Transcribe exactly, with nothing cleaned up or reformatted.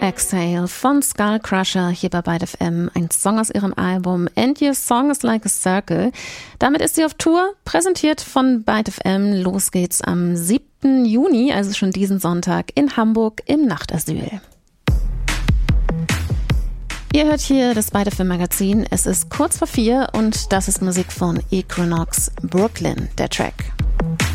Exhale von Skullcrusher hier bei Byte F M, ein Song aus ihrem Album And Your Song is Like a Circle. Damit ist sie auf Tour, präsentiert von Byte F M. Los geht's am siebten Juni, also schon diesen Sonntag, in Hamburg im Nachtasyl. Ihr hört hier das Byte F M Magazin. Es ist kurz vor vier und das ist Musik von Equinox, Brooklyn, der Track.